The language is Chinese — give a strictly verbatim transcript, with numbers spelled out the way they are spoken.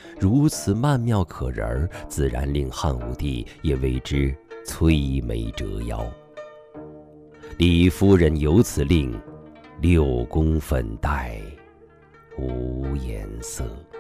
如此曼妙可人儿，自然令汉武帝也为之摧眉折腰。李夫人由此令，六宫粉黛无颜色。